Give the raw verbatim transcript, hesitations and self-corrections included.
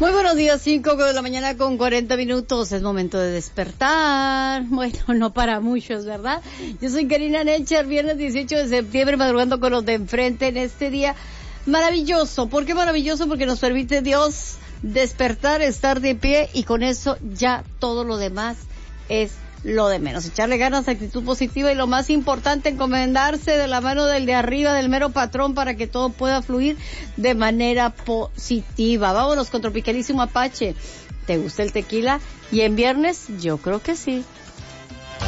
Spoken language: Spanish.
Muy buenos días, cinco de la mañana con cuarenta minutos. Es momento de despertar. Bueno, no para muchos, ¿verdad? Yo soy Karina Necher, viernes dieciocho de septiembre, madrugando con los de enfrente en este día maravilloso. ¿Por qué maravilloso? Porque nos permite Dios despertar, estar de pie, y con eso ya todo lo demás es lo de menos. Echarle ganas, actitud positiva, y lo más importante, encomendarse de la mano del de arriba, del mero patrón, para que todo pueda fluir de manera positiva. Vámonos con Tropicalísimo Apache. ¿Te gusta el tequila? Y en viernes, yo creo que sí.